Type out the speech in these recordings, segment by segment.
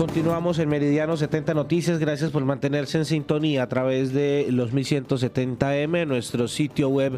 Continuamos en Meridiano 70 Noticias. Gracias por mantenerse en sintonía a través de los 1170M, nuestro sitio web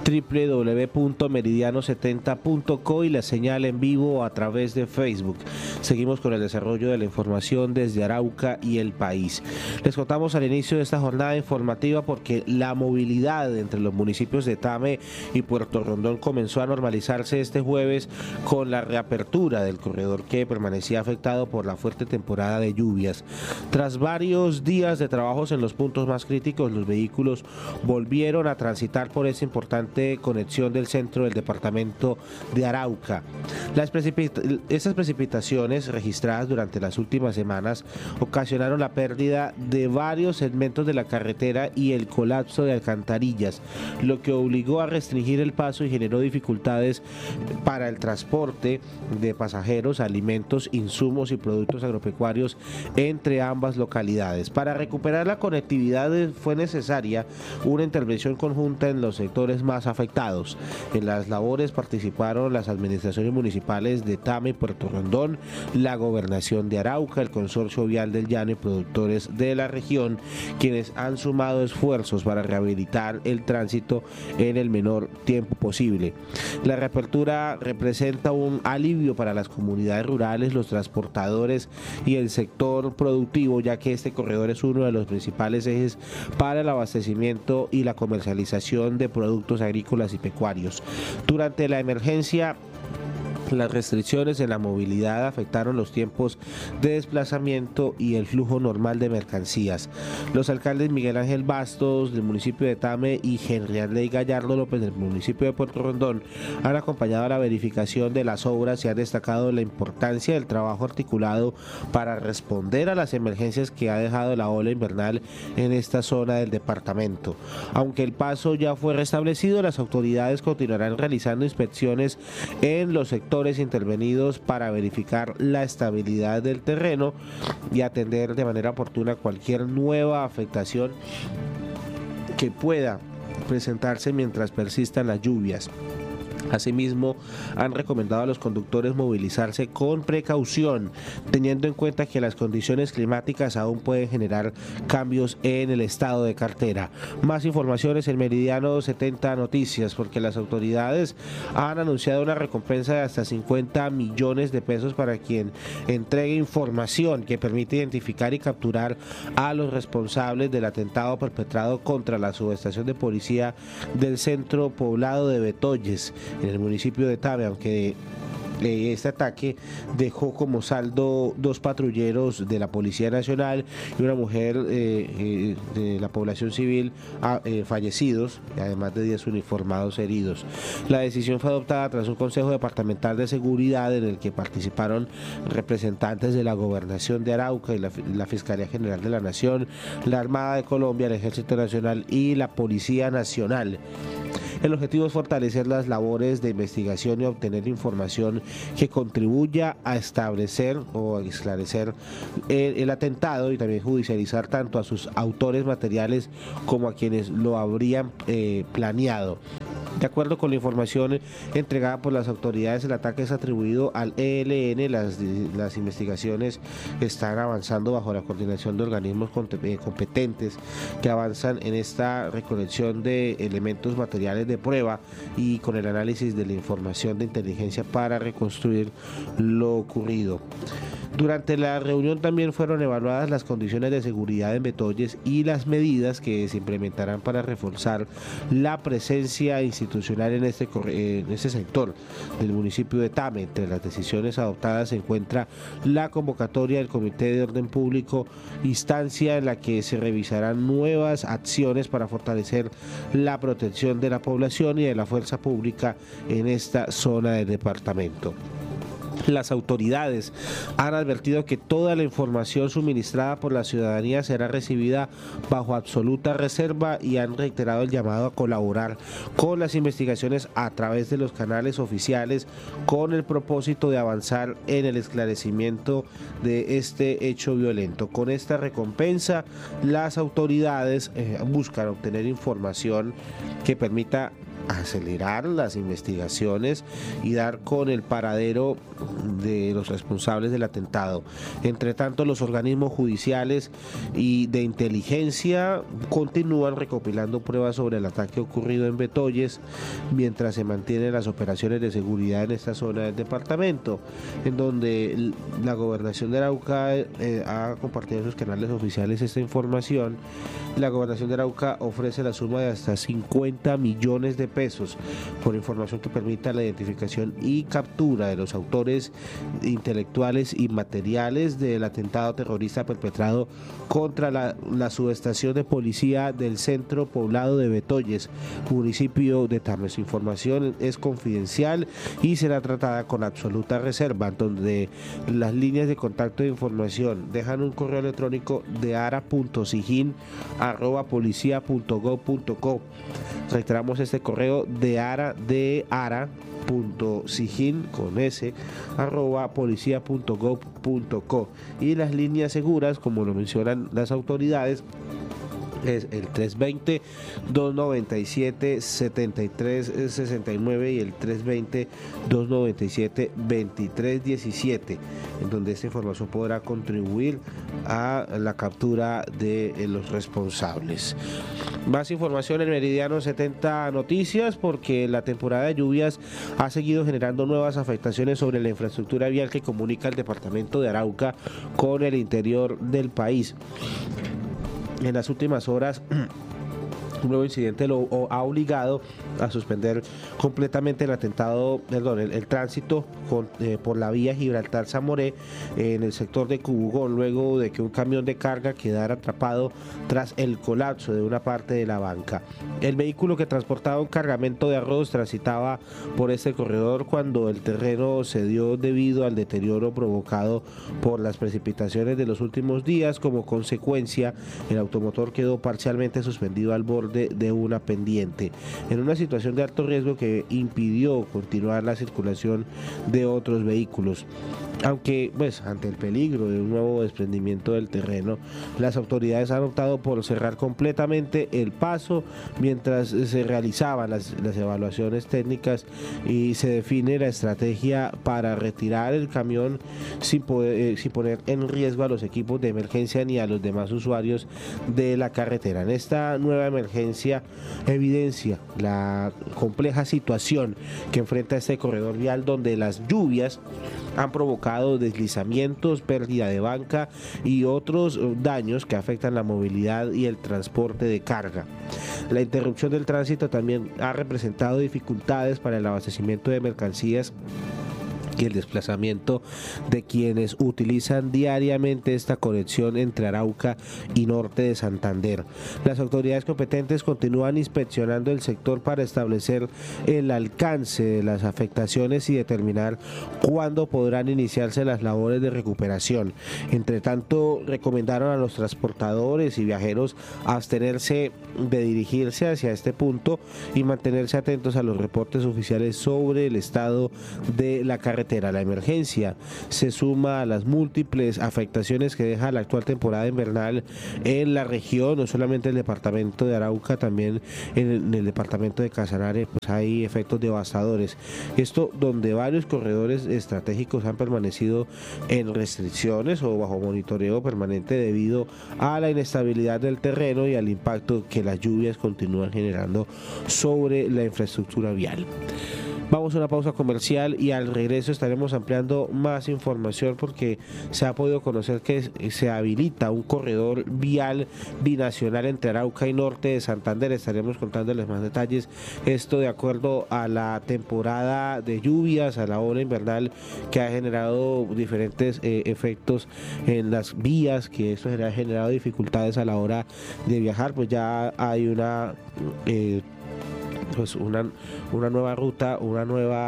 www.meridiano70.co y la señal en vivo a través de Facebook. Seguimos con el desarrollo de la información desde Arauca y el país. Les contamos al inicio de esta jornada informativa porque la movilidad entre los municipios de Tame y Puerto Rondón comenzó a normalizarse este jueves con la reapertura del corredor que permanecía afectado por la fuerte temporada de lluvias. Tras varios días de trabajos en los puntos más críticos, los vehículos volvieron a transitar por esa importante conexión del centro del departamento de Arauca. Esas precipitaciones registradas durante las últimas semanas ocasionaron la pérdida de varios segmentos de la carretera y el colapso de alcantarillas, lo que obligó a restringir el paso y generó dificultades para el transporte de pasajeros, alimentos, insumos y productos agropecuarios entre ambas localidades. Para recuperar la conectividad fue necesaria una intervención conjunta en los sectores más afectados. En las labores participaron las administraciones municipales de Tame y Puerto Rondón, la Gobernación de Arauca, el Consorcio Vial del Llano y productores de la región, quienes han sumado esfuerzos para rehabilitar el tránsito en el menor tiempo posible. La reapertura representa un alivio para las comunidades rurales, los transportadores y el sector productivo, ya que este corredor es uno de los principales ejes para el abastecimiento y la comercialización de productos agrícolas y pecuarios. Durante la emergencia, las restricciones en la movilidad afectaron los tiempos de desplazamiento y el flujo normal de mercancías. Los alcaldes Miguel Ángel Bastos del municipio de Tame y Henry Arley Gallardo López del municipio de Puerto Rondón han acompañado a la verificación de las obras y han destacado la importancia del trabajo articulado para responder a las emergencias que ha dejado la ola invernal en esta zona del departamento. Aunque el paso ya fue restablecido, las autoridades continuarán realizando inspecciones en los sectores intervenidos para verificar la estabilidad del terreno y atender de manera oportuna cualquier nueva afectación que pueda presentarse mientras persistan las lluvias. Asimismo, han recomendado a los conductores movilizarse con precaución, teniendo en cuenta que las condiciones climáticas aún pueden generar cambios en el estado de cartera. Más informaciones en Meridiano 70 Noticias, porque las autoridades han anunciado una recompensa de hasta 50 millones de pesos para quien entregue información que permite identificar y capturar a los responsables del atentado perpetrado contra la subestación de policía del centro poblado de Betoyes, en el municipio de Tame, aunque este ataque dejó como saldo 2 patrulleros de la Policía Nacional y una mujer de la población civil fallecidos, además de 10 uniformados heridos. La decisión fue adoptada tras un Consejo Departamental de Seguridad en el que participaron representantes de la Gobernación de Arauca y la Fiscalía General de la Nación, la Armada de Colombia, el Ejército Nacional y la Policía Nacional. El objetivo es fortalecer las labores de investigación y obtener información que contribuya a establecer o a esclarecer el atentado y también judicializar tanto a sus autores materiales como a quienes lo habrían planeado. De acuerdo con la información entregada por las autoridades, el ataque es atribuido al ELN. Las investigaciones están avanzando bajo la coordinación de organismos competentes que avanzan en esta recolección de elementos materiales de prueba y con el análisis de la información de inteligencia para reconstruir lo ocurrido. Durante la reunión también fueron evaluadas las condiciones de seguridad en Betoyes y las medidas que se implementarán para reforzar la presencia institucional en este sector del municipio de Tame. Entre las decisiones adoptadas se encuentra la convocatoria del Comité de Orden Público, instancia en la que se revisarán nuevas acciones para fortalecer la protección de la población y de la fuerza pública en esta zona del departamento. Las autoridades han advertido que toda la información suministrada por la ciudadanía será recibida bajo absoluta reserva y han reiterado el llamado a colaborar con las investigaciones a través de los canales oficiales con el propósito de avanzar en el esclarecimiento de este hecho violento. Con esta recompensa, las autoridades buscan obtener información que permita acelerar las investigaciones y dar con el paradero de los responsables del atentado. Entre tanto, los organismos judiciales y de inteligencia continúan recopilando pruebas sobre el ataque ocurrido en Betoyes, mientras se mantienen las operaciones de seguridad en esta zona del departamento, en donde la gobernación de Arauca ha compartido en sus canales oficiales esta información. La gobernación de Arauca ofrece la suma de hasta 50 millones de pesos por información que permita la identificación y captura de los autores intelectuales y materiales del atentado terrorista perpetrado contra la subestación de policía del centro poblado de Betoyes, municipio de Tame. Su información es confidencial y será tratada con absoluta reserva, donde las líneas de contacto de información dejan un correo electrónico de ara.sigin@policia.gov.co. Reiteramos este correo de ara.sigin con s @policia.gov.co, y las líneas seguras, como lo mencionan las autoridades, es el 320-297-7369 y el 320-297-2317, en donde esta información podrá contribuir a la captura de los responsables. Más información en Meridiano 70 Noticias, porque la temporada de lluvias ha seguido generando nuevas afectaciones sobre la infraestructura vial que comunica el departamento de Arauca con el interior del país. En las últimas horas, un nuevo incidente lo ha obligado a suspender completamente el tránsito por la vía Gibraltar-Zamoré en el sector de Cubugón, luego de que un camión de carga quedara atrapado tras el colapso de una parte de la banca. El vehículo que transportaba un cargamento de arroz transitaba por este corredor cuando el terreno cedió debido al deterioro provocado por las precipitaciones de los últimos días. Como consecuencia, el automotor quedó parcialmente suspendido al borde de una pendiente, en una situación de alto riesgo que impidió continuar la circulación de otros vehículos. Aunque, ante el peligro de un nuevo desprendimiento del terreno, las autoridades han optado por cerrar completamente el paso mientras se realizaban las evaluaciones técnicas y se define la estrategia para retirar el camión sin poner en riesgo a los equipos de emergencia ni a los demás usuarios de la carretera. En esta nueva emergencia evidencia la compleja situación que enfrenta este corredor vial, donde las lluvias han provocado deslizamientos, pérdida de banca y otros daños que afectan la movilidad y el transporte de carga. La interrupción del tránsito también ha representado dificultades para el abastecimiento de mercancías y el desplazamiento de quienes utilizan diariamente esta conexión entre Arauca y norte de Santander. Las autoridades competentes continúan inspeccionando el sector para establecer el alcance de las afectaciones y determinar cuándo podrán iniciarse las labores de recuperación. Entre tanto, recomendaron a los transportadores y viajeros abstenerse de dirigirse hacia este punto y mantenerse atentos a los reportes oficiales sobre el estado de la carretera. La emergencia se suma a las múltiples afectaciones que deja la actual temporada invernal en la región, no solamente en el departamento de Arauca, también en el departamento de Casanare, pues hay efectos devastadores. Esto donde varios corredores estratégicos han permanecido en restricciones o bajo monitoreo permanente debido a la inestabilidad del terreno y al impacto que las lluvias continúan generando sobre la infraestructura vial. Vamos a una pausa comercial y al regreso estaremos ampliando más información, porque se ha podido conocer que se habilita un corredor vial binacional entre Arauca y norte de Santander. Estaremos contándoles más detalles. Esto de acuerdo a la temporada de lluvias, a la ola invernal, que ha generado diferentes efectos en las vías, que eso ha generado dificultades a la hora de viajar. Pues ya hay una nueva ruta, un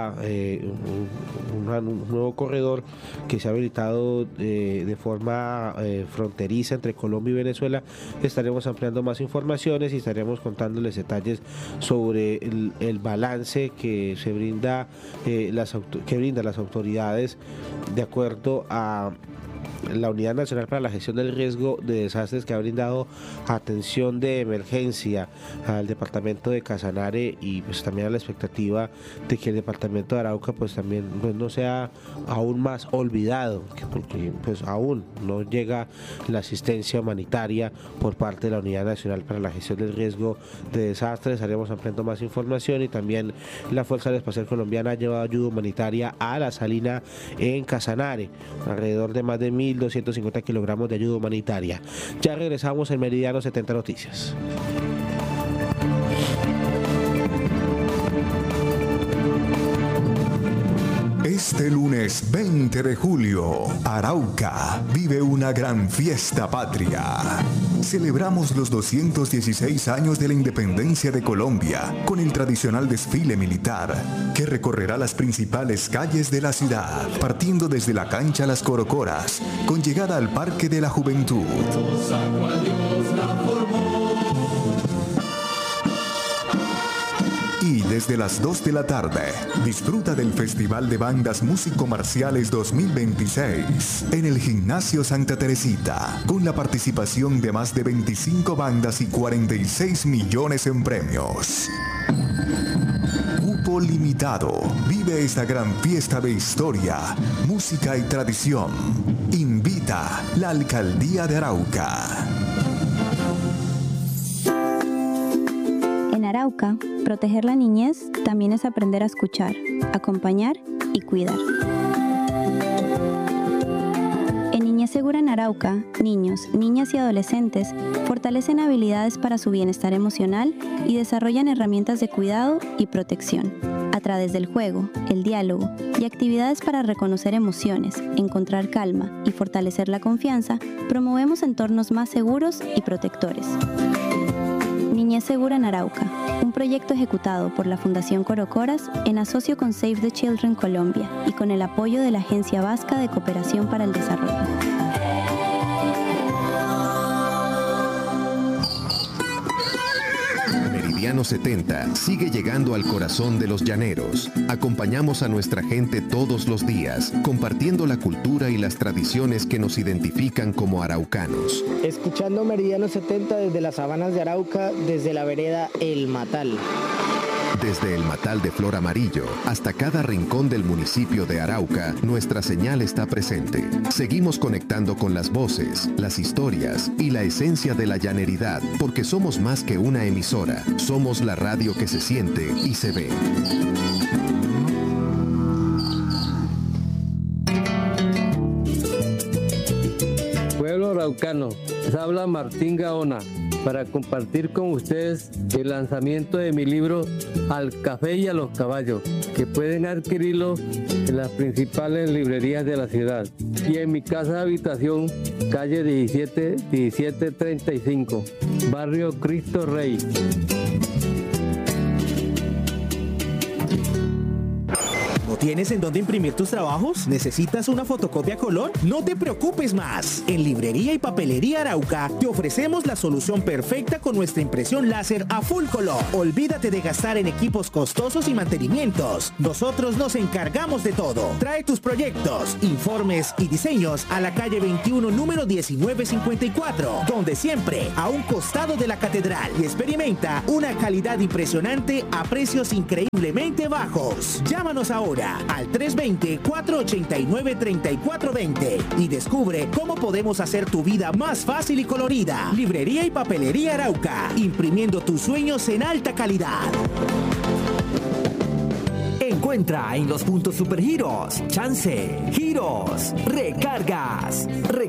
nuevo corredor que se ha habilitado de forma fronteriza entre Colombia y Venezuela. Estaremos ampliando más informaciones y estaremos contándoles detalles sobre el balance que se brinda las autoridades de acuerdo a la Unidad Nacional para la Gestión del Riesgo de Desastres, que ha brindado atención de emergencia al departamento de Casanare, y pues también a la expectativa de que el departamento de Arauca pues también pues no sea aún más olvidado, porque pues aún no llega la asistencia humanitaria por parte de la Unidad Nacional para la Gestión del Riesgo de Desastres. Estaremos ampliando más información, y también la Fuerza Aeroespacial Colombiana ha llevado ayuda humanitaria a la Salina en Casanare, alrededor de más de 1.250 kilogramos de ayuda humanitaria. Ya regresamos en Meridiano 70 Noticias. Este lunes 20 de julio, Arauca vive una gran fiesta patria. Celebramos los 216 años de la independencia de Colombia con el tradicional desfile militar que recorrerá las principales calles de la ciudad, partiendo desde la cancha Las Corocoras, con llegada al Parque de la Juventud. Y desde las 2 de la tarde, disfruta del Festival de Bandas Músico-Marciales 2026 en el Gimnasio Santa Teresita, con la participación de más de 25 bandas y 46 millones en premios. Cupo limitado. Vive esta gran fiesta de historia, música y tradición. Invita la Alcaldía de Arauca. En Arauca, proteger la niñez también es aprender a escuchar, acompañar y cuidar. En Niñez Segura en Arauca, niños, niñas y adolescentes fortalecen habilidades para su bienestar emocional y desarrollan herramientas de cuidado y protección. A través del juego, el diálogo y actividades para reconocer emociones, encontrar calma y fortalecer la confianza, promovemos entornos más seguros y protectores. Niñez Segura en Arauca, un proyecto ejecutado por la Fundación Corocoras en asocio con Save the Children Colombia y con el apoyo de la Agencia Vasca de Cooperación para el Desarrollo. Meridiano 70 sigue llegando al corazón de los llaneros. Acompañamos a nuestra gente todos los días, compartiendo la cultura y las tradiciones que nos identifican como araucanos. Escuchando Meridiano 70 desde las sabanas de Arauca, desde la vereda El Matal. Desde el Matal de Flor Amarillo hasta cada rincón del municipio de Arauca, nuestra señal está presente. Seguimos conectando con las voces, las historias y la esencia de la llaneridad, porque somos más que una emisora. Somos la radio que se siente y se ve. Pueblo araucano, les habla Martín Gaona, para compartir con ustedes el lanzamiento de mi libro Al Café y a los Caballos, que pueden adquirirlo en las principales librerías de la ciudad y en mi casa de habitación, calle 1735, barrio Cristo Rey. ¿No tienes en dónde imprimir tus trabajos? ¿Necesitas una fotocopia a color? No te preocupes más. En Librería y Papelería Arauca te ofrecemos la solución perfecta con nuestra impresión láser a full color. Olvídate de gastar en equipos costosos y mantenimientos. Nosotros nos encargamos de todo. Trae tus proyectos, informes y diseños a la calle 21, número 1954, donde siempre a un costado de la catedral, y experimenta una calidad impresionante a precios increíblemente bajos. Llámanos ahora al 320-489-3420 y descubre cómo podemos hacer tu vida más fácil y colorida. Librería y Papelería Arauca, imprimiendo tus sueños en alta calidad. Encuentra en los puntos Supergiros, Chance, Giros, Recargas.